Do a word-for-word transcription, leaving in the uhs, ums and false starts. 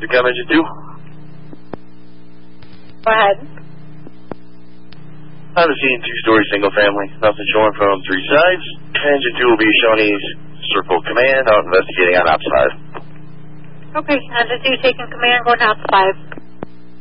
Intercom engine two. Go ahead. On the scene, two-story single family. Nothing showing from three sides. Engine two will be Shawnee's Circle Command out investigating on ops five. Okay, engine two taking command, going out to five.